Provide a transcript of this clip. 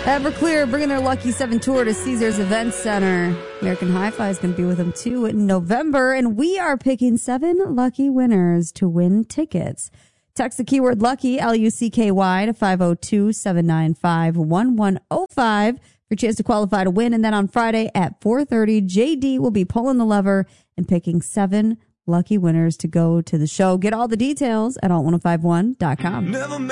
Everclear bringing their Lucky 7 tour to Caesars Event Center. American Hi-Fi is going to be with them too in November, and we are picking 7 lucky winners to win tickets. Text the keyword Lucky, L-U-C-K-Y, to 502-795-1105 for your chance to qualify to win. And then on Friday at 4:30, JD will be pulling the lever and picking 7 lucky winners to go to the show. Get all the details at alt1051.com.